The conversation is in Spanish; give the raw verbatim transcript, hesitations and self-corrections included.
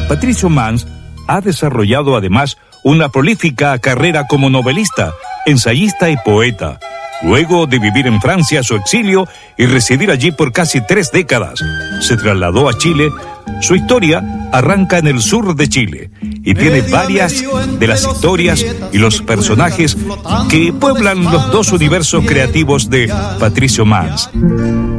Patricio Mans ha desarrollado además una prolífica carrera como novelista, ensayista y poeta. Luego de vivir en Francia su exilio y residir allí por casi tres décadas, se trasladó a Chile. Su historia arranca en el sur de Chile y tiene varias de las historias y los personajes que pueblan los dos universos creativos de Patricio Mans.